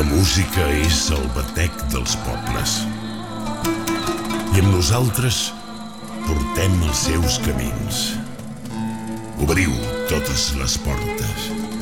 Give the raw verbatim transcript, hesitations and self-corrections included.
música és el batec dels pobles. I amb nosaltres portem els seus camins. Obriu totes les portes.